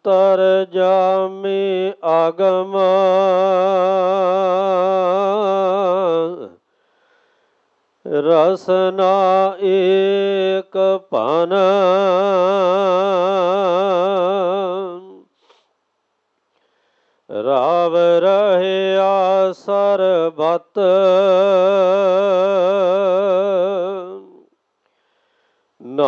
ਅੰਤਰ ਜਾਮੀ ਆਗਮ ਰਸਨਾ ਏਕ ਭਨ ਰਾਵ ਰਹਿਆ ਸਰਬਤ ਨਾਨਕ ਬਲ ਜਾਈ।